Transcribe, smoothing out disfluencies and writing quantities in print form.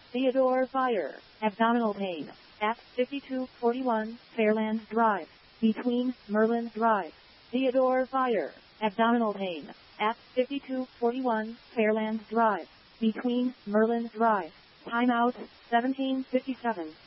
Theodore Fire. Abdominal pain. At 5241 Fairland Drive. Between Merlin Drive. Theodore Fire. Abdominal pain. At 5241 Fairland Drive. Between Merlin Drive. Timeout 1757.